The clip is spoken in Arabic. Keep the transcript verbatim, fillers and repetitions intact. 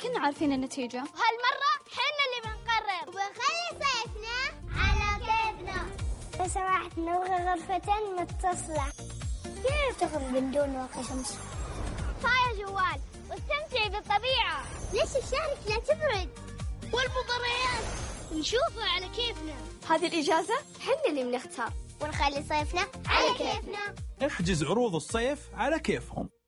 وحنا عارفين النتيجة. وهالمرة حنا اللي بنقرر وبنخلي صيفنا على كيفنا. لو سمحت نبغى غرفتين متصلة. كيف تخرج من دون واقي شمس؟ صاير جوال واستمتعي بالطبيعة. ليش الشارع لا تبرد؟ والمباريات نشوفها على كيفنا. هذه الإجازة حنا اللي بنختار ونخلي صيفنا على كيفنا. احجز عروض الصيف على كيفهم.